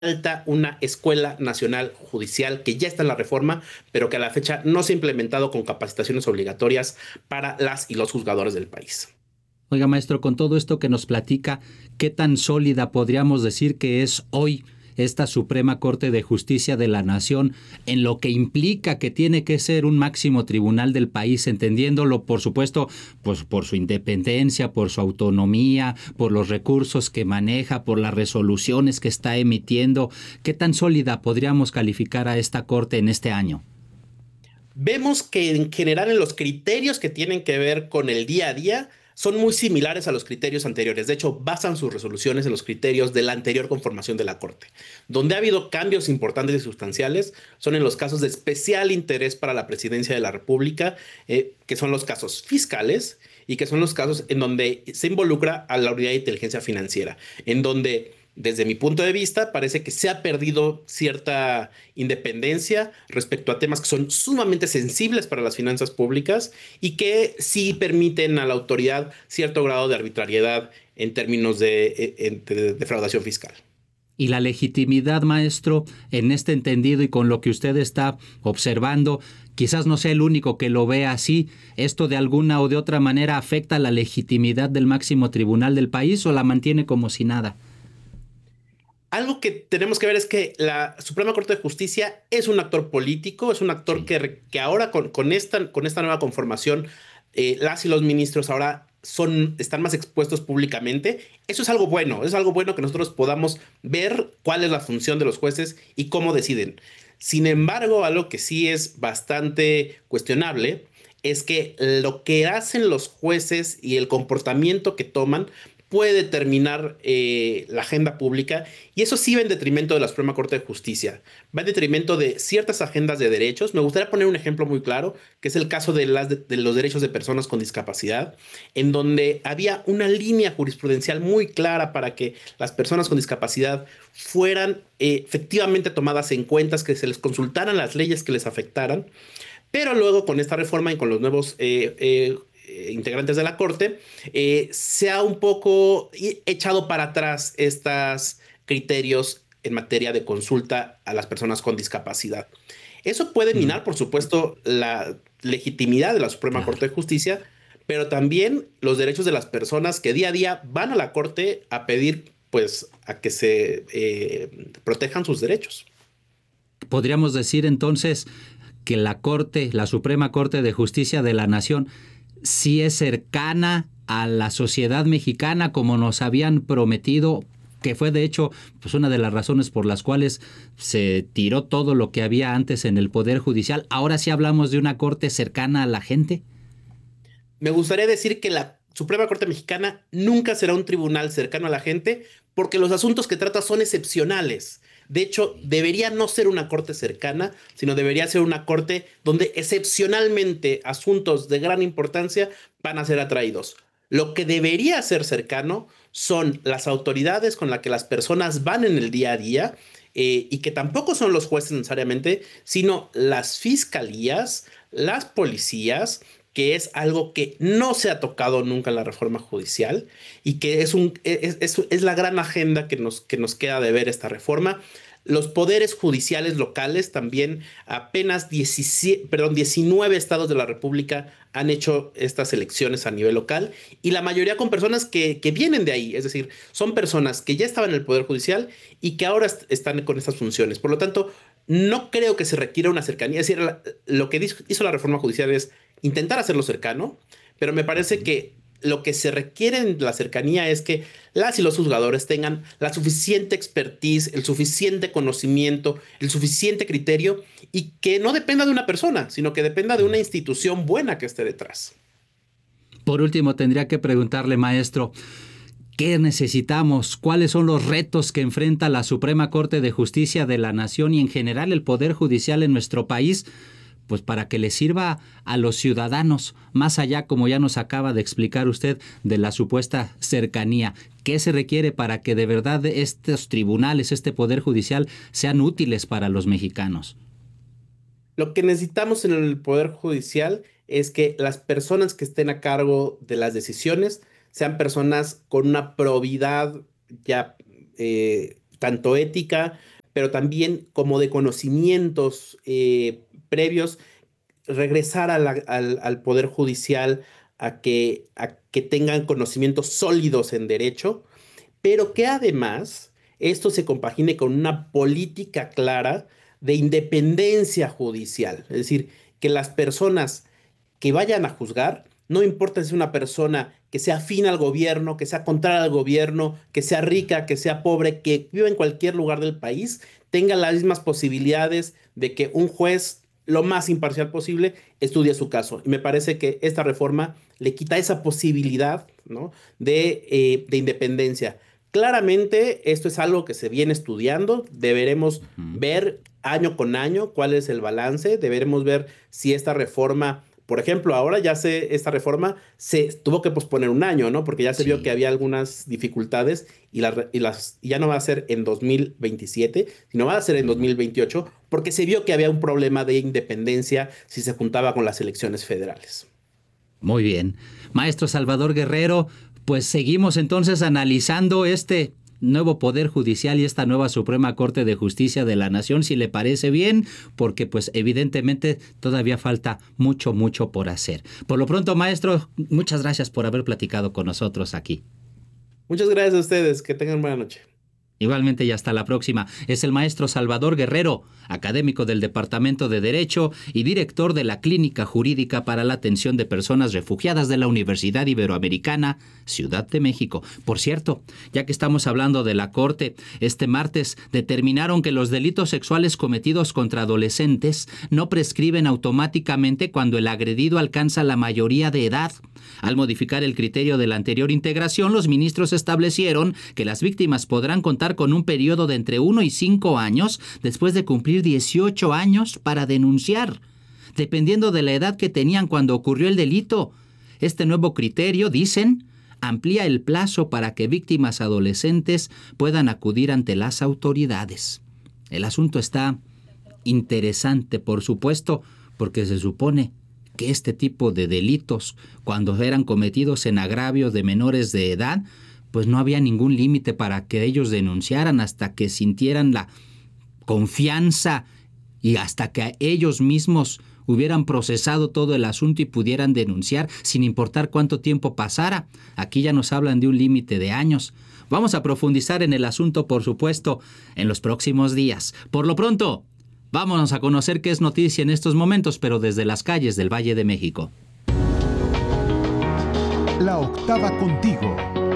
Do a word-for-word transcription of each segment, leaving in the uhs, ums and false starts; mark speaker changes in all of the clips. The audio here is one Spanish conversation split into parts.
Speaker 1: falta una escuela nacional judicial que ya está en la reforma, pero que a la fecha no se ha implementado con capacitaciones obligatorias para las y los juzgadores del país.
Speaker 2: Oiga, maestro, con todo esto que nos platica, ¿qué tan sólida podríamos decir que es hoy esta Suprema Corte de Justicia de la Nación en lo que implica que tiene que ser un máximo tribunal del país, entendiéndolo, por supuesto, pues por su independencia, por su autonomía, por los recursos que maneja, por las resoluciones que está emitiendo? ¿Qué tan sólida podríamos calificar a esta Corte en este año?
Speaker 1: Vemos que en general en los criterios que tienen que ver con el día a día son muy similares a los criterios anteriores. De hecho, basan sus resoluciones en los criterios de la anterior conformación de la Corte. Donde ha habido cambios importantes y sustanciales son en los casos de especial interés para la presidencia de la República, eh, que son los casos fiscales y que son los casos en donde se involucra a la unidad de inteligencia financiera, en donde desde mi punto de vista, parece que se ha perdido cierta independencia respecto a temas que son sumamente sensibles para las finanzas públicas y que sí permiten a la autoridad cierto grado de arbitrariedad en términos de, de, de defraudación fiscal.
Speaker 2: Y la legitimidad, maestro, en este entendido y con lo que usted está observando, quizás no sea el único que lo vea así. ¿Esto de alguna o de otra manera afecta la legitimidad del máximo tribunal del país o la mantiene como si nada?
Speaker 1: Algo que tenemos que ver es que la Suprema Corte de Justicia es un actor político, es un actor
Speaker 2: Sí.
Speaker 1: que, que ahora con, con, esta, con esta nueva conformación, eh, las y los ministros ahora son, están más expuestos públicamente. Eso es algo bueno, es algo bueno que nosotros podamos ver cuál es la función de los jueces y cómo deciden. Sin embargo, algo que sí es bastante cuestionable es que lo que hacen los jueces y el comportamiento que toman puede determinar eh, la agenda pública y eso sí va en detrimento de la Suprema Corte de Justicia, va en detrimento de ciertas agendas de derechos. Me gustaría poner un ejemplo muy claro, que es el caso de, las de, de los derechos de personas con discapacidad, en donde había una línea jurisprudencial muy clara para que las personas con discapacidad fueran eh, efectivamente tomadas en cuenta, que se les consultaran las leyes que les afectaran, pero luego con esta reforma y con los nuevos eh, eh, eh, integrantes de la Corte, eh, se ha un poco echado para atrás estos criterios en materia de consulta a las personas con discapacidad. Eso puede
Speaker 2: Mm,
Speaker 1: minar, por supuesto, la legitimidad de la Suprema
Speaker 2: claro.
Speaker 1: Corte de Justicia, pero también los derechos de las personas que día a día van a la Corte a pedir, pues, a que se eh, protejan sus derechos.
Speaker 2: Podríamos decir entonces que la Corte, la Suprema Corte de Justicia de la Nación, sí es cercana a la sociedad mexicana como nos habían prometido, que fue de hecho pues una de las razones por las cuales se tiró todo lo que había antes en el Poder Judicial. Ahora sí hablamos de una corte cercana a la gente.
Speaker 1: Me gustaría decir que la Suprema Corte Mexicana nunca será un tribunal cercano a la gente porque los asuntos que trata son excepcionales. De hecho, debería no ser una corte cercana, sino debería ser una corte donde excepcionalmente asuntos de gran importancia van a ser atraídos. Lo que debería ser cercano son las autoridades con las que las personas van en el día a día, eh, y que tampoco son los jueces necesariamente, sino las fiscalías, las policías, que es algo que no se ha tocado nunca en la reforma judicial y que es, un, es, es, es la gran agenda que nos, que nos queda de ver esta reforma. Los poderes judiciales locales también, apenas diecisiete, perdón, diecinueve estados de la República han hecho estas elecciones a nivel local y la mayoría con personas que, que vienen de ahí, es decir, son personas que ya estaban en el Poder Judicial y que ahora est están con estas funciones. Por lo tanto, no creo que se requiera una cercanía. Es decir, la, lo que hizo la reforma judicial es intentar hacerlo cercano, pero me parece que lo que se requiere en la cercanía es que las y los juzgadores tengan la suficiente expertise, el suficiente conocimiento, el suficiente criterio y que no dependa de una persona, sino que dependa de una institución buena que esté detrás.
Speaker 2: Por último, tendría que preguntarle, maestro, ¿qué necesitamos? ¿Cuáles son los retos que enfrenta la Suprema Corte de Justicia de la Nación y en general el Poder Judicial en nuestro país? Pues para que le sirva a los ciudadanos, más allá, como ya nos acaba de explicar usted, de la supuesta cercanía. ¿Qué se requiere para que de verdad estos tribunales, este Poder Judicial, sean útiles para los mexicanos?
Speaker 1: Lo que necesitamos en el Poder Judicial es que las personas que estén a cargo de las decisiones sean personas con una probidad ya eh, tanto ética, pero también como de conocimientos eh, previos, regresar a la- al, al Poder Judicial a que, a que tengan conocimientos sólidos en derecho, pero que además esto se compagine con una política clara de independencia judicial. Es decir, que las personas que vayan a juzgar, no importa si es una persona que sea afín al gobierno, que sea contraria al gobierno, que sea rica, que sea pobre, que viva en cualquier lugar del país, tenga las mismas posibilidades de que un juez, lo más imparcial posible, estudie su caso. Y me parece que esta reforma le quita esa posibilidad, ¿no? de, eh, de independencia. Claramente, esto es algo que se viene estudiando. Deberemos
Speaker 2: Ujú.
Speaker 1: ver año con año cuál es el balance. Deberemos ver si esta reforma, por ejemplo, ahora ya se, esta reforma se tuvo que posponer un año, ¿no? Porque ya se vio que
Speaker 2: Sí.
Speaker 1: había algunas dificultades y, la- y las, y ya no va a ser en dos mil veintisiete, sino va a ser en
Speaker 2: Ujú.
Speaker 1: dos mil veintiocho, porque se vio que había un problema de independencia si se juntaba con las elecciones federales.
Speaker 2: Muy bien. Maestro Salvador Guerrero, pues seguimos entonces analizando este nuevo Poder Judicial y esta nueva Suprema Corte de Justicia de la Nación, si le parece bien, porque pues evidentemente todavía falta mucho, mucho por hacer. Por lo pronto, maestro, muchas gracias por haber platicado con nosotros aquí.
Speaker 1: Muchas gracias a ustedes. Que tengan buena noche.
Speaker 2: Igualmente y hasta la próxima. Es el maestro Salvador Guerrero, académico del Departamento de Derecho y director de la Clínica Jurídica para la Atención de Personas Refugiadas de la Universidad Iberoamericana, Ciudad de México. Por cierto, ya que estamos hablando de la Corte, este martes determinaron que los delitos sexuales cometidos contra adolescentes no prescriben automáticamente cuando el agredido alcanza la mayoría de edad. Al modificar el criterio de la anterior integración, los ministros establecieron que las víctimas podrán contar con un periodo de entre uno y cinco años después de cumplir dieciocho años para denunciar, dependiendo de la edad que tenían cuando ocurrió el delito. Este nuevo criterio, dicen, amplía el plazo para que víctimas adolescentes puedan acudir ante las autoridades. El asunto está interesante, por supuesto, porque se supone que este tipo de delitos, cuando eran cometidos en agravio de menores de edad, pues no había ningún límite para que ellos denunciaran hasta que sintieran la confianza y hasta que ellos mismos hubieran procesado todo el asunto y pudieran denunciar sin importar cuánto tiempo pasara. Aquí ya nos hablan de un límite de años. Vamos a profundizar en el asunto, por supuesto, en los próximos días. Por lo pronto, vámonos a conocer qué es noticia en estos momentos, pero desde las calles del Valle de México.
Speaker 3: La octava contigo.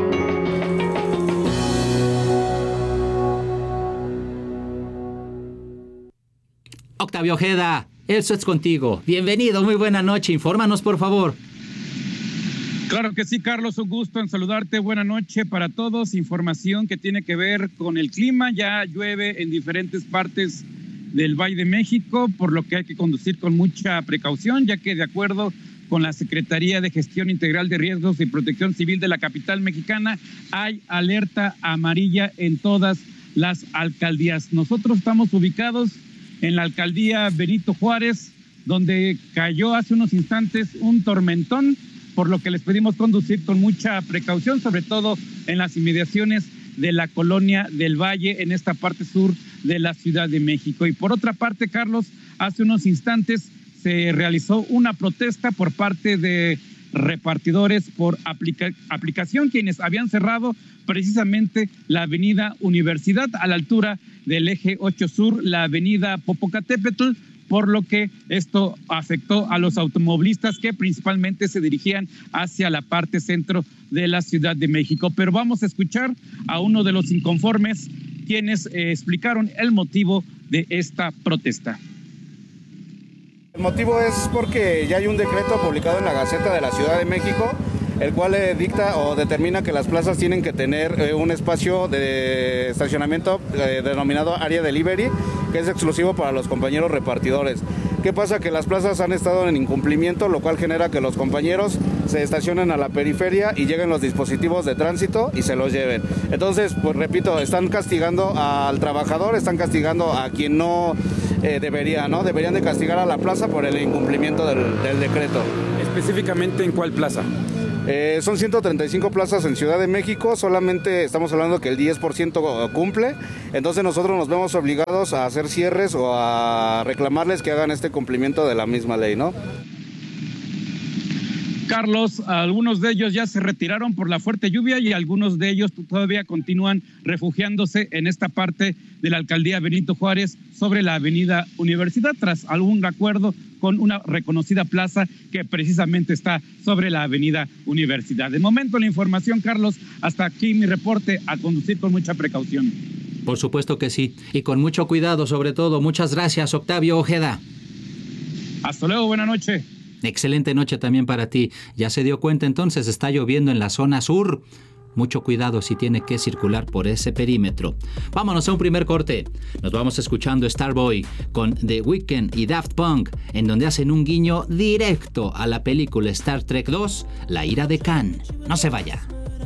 Speaker 2: Octavio Ojeda, eso es contigo. Bienvenido, muy buena noche. Infórmanos, por favor.
Speaker 4: Claro que sí, Carlos, un gusto en saludarte. Buena noche para todos. Información que tiene que ver con el clima. Ya llueve en diferentes partes del Valle de México, por lo que hay que conducir con mucha precaución, ya que de acuerdo con la Secretaría de Gestión Integral de Riesgos y Protección Civil de la capital mexicana, hay alerta amarilla en todas las alcaldías. Nosotros estamos ubicados en la alcaldía Benito Juárez, donde cayó hace unos instantes un tormentón, por lo que les pedimos conducir con mucha precaución, sobre todo en las inmediaciones de la colonia del Valle, en esta parte sur de la Ciudad de México. Y por otra parte, Carlos, hace unos instantes se realizó una protesta por parte de repartidores por aplica- aplicación, quienes habían cerrado precisamente la avenida Universidad a la altura del eje ocho Sur, la avenida Popocatépetl, por lo que esto afectó a los automovilistas que principalmente se dirigían hacia la parte centro de la Ciudad de México. Pero vamos a escuchar a uno de los inconformes, quienes eh, explicaron el motivo de esta protesta.
Speaker 5: El motivo es porque ya hay un decreto publicado en la Gaceta de la Ciudad de México, el cual eh, dicta o determina que las plazas tienen que tener eh, un espacio de estacionamiento eh, denominado área delivery, que es exclusivo para los compañeros repartidores. ¿Qué pasa? Que las plazas han estado en incumplimiento, lo cual genera que los compañeros se estacionen a la periferia y lleguen los dispositivos de tránsito y se los lleven. Entonces, pues repito, están castigando al trabajador, están castigando a quien no eh, debería, ¿no? Deberían de castigar a la plaza por el incumplimiento del, del decreto.
Speaker 6: ¿Específicamente en cuál plaza?
Speaker 5: Eh, son ciento treinta y cinco plazas en Ciudad de México, solamente estamos hablando que el diez por ciento cumple, entonces nosotros nos vemos obligados a hacer cierres o a reclamarles que hagan este cumplimiento de la misma ley, ¿no?
Speaker 4: Carlos, algunos de ellos ya se retiraron por la fuerte lluvia y algunos de ellos todavía continúan refugiándose en esta parte de la alcaldía Benito Juárez sobre la avenida Universidad, tras algún acuerdo con una reconocida plaza que precisamente está sobre la avenida Universidad. De momento la información, Carlos, hasta aquí mi reporte, a conducir con mucha precaución.
Speaker 2: Por supuesto que sí, y con mucho cuidado sobre todo. Muchas gracias, Octavio Ojeda.
Speaker 4: Hasta luego, buena noche.
Speaker 2: Excelente noche también para ti. Ya se dio cuenta entonces, está lloviendo en la zona sur. Mucho cuidado si tiene que circular por ese perímetro. Vámonos a un primer corte. Nos vamos escuchando Starboy con The Weeknd y Daft Punk, en donde hacen un guiño directo a la película Star Trek dos, La ira de Khan. No se vaya.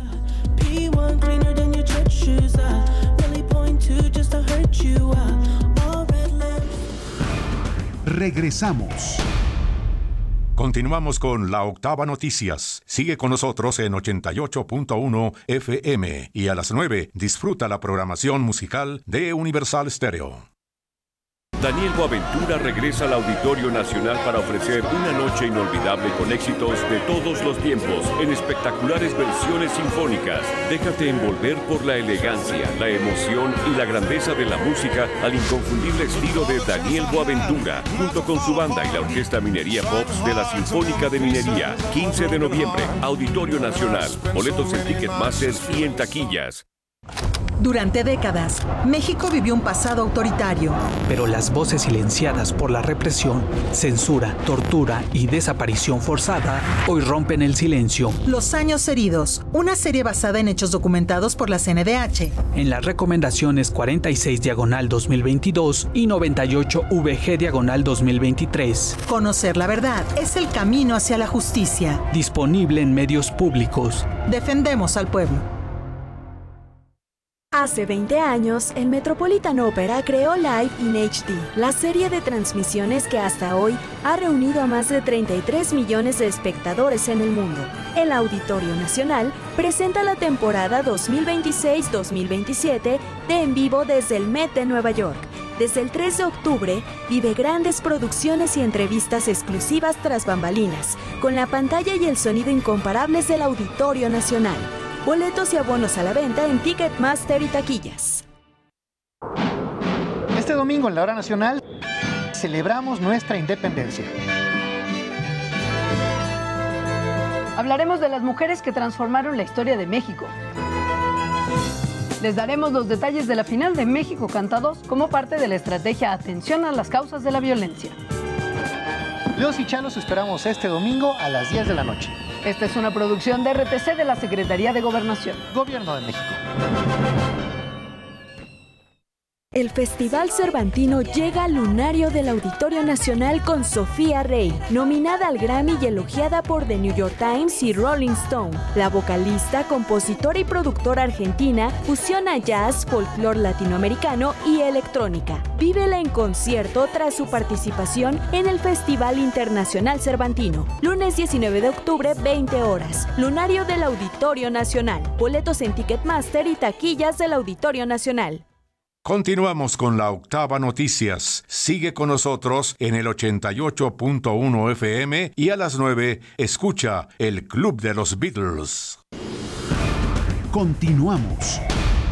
Speaker 3: Regresamos.
Speaker 6: Continuamos con La Octava Noticias. Sigue con nosotros en ochenta y ocho punto uno F M y a las nueve disfruta la programación musical de Universal Stereo.
Speaker 7: Daniel Boaventura regresa al Auditorio Nacional para ofrecer una noche inolvidable con éxitos de todos los tiempos en espectaculares versiones sinfónicas. Déjate envolver por la elegancia, la emoción y la grandeza de la música al inconfundible estilo de Daniel Boaventura, junto con su banda y la Orquesta Minería Pops de la Sinfónica de Minería. quince de noviembre, Auditorio Nacional. Boletos en Ticketmaster y en taquillas.
Speaker 8: Durante décadas, México vivió un pasado autoritario.
Speaker 9: Pero las voces silenciadas por la represión, censura, tortura y desaparición forzada hoy rompen el silencio.
Speaker 8: Los años heridos, una serie basada en hechos documentados por la C N D H.
Speaker 9: En las recomendaciones cuarenta y seis diagonal dos mil veintidós y noventa y ocho V G diagonal dos mil veintitrés.
Speaker 8: Conocer la verdad es el camino hacia la justicia.
Speaker 9: Disponible en medios públicos.
Speaker 8: Defendemos al pueblo.
Speaker 10: Hace veinte años, el Metropolitan Opera creó Live in H D, la serie de transmisiones que hasta hoy ha reunido a más de treinta y tres millones de espectadores en el mundo. El Auditorio Nacional presenta la temporada dos mil veintiséis dos mil veintisiete de En Vivo desde el Met de Nueva York. Desde el tres de octubre, vive grandes producciones y entrevistas exclusivas tras bambalinas, con la pantalla y el sonido incomparables del Auditorio Nacional. Boletos y abonos a la venta en Ticketmaster y taquillas.
Speaker 11: Este domingo en la Hora Nacional celebramos nuestra independencia.
Speaker 12: Hablaremos de las mujeres que transformaron la historia de México. Les daremos los detalles de la final de México Canta dos como parte de la estrategia Atención a las causas de la violencia.
Speaker 11: Los y Chalos esperamos este domingo a las diez de la noche.
Speaker 12: Esta es una producción de R T C de la Secretaría de Gobernación.
Speaker 11: Gobierno de México.
Speaker 10: El Festival Cervantino llega al lunario del Auditorio Nacional con Sofía Rey, nominada al Grammy y elogiada por The New York Times y Rolling Stone. La vocalista, compositora y productora argentina fusiona jazz, folclore latinoamericano y electrónica. Vívela en concierto tras su participación en el Festival Internacional Cervantino. Lunes diecinueve de octubre, veinte horas. Lunario del Auditorio Nacional. Boletos en Ticketmaster y taquillas del Auditorio Nacional.
Speaker 6: Continuamos con La Octava Noticias. Sigue con nosotros en el ochenta y ocho punto uno F M y a las nueve escucha El Club de los Beatles.
Speaker 3: Continuamos.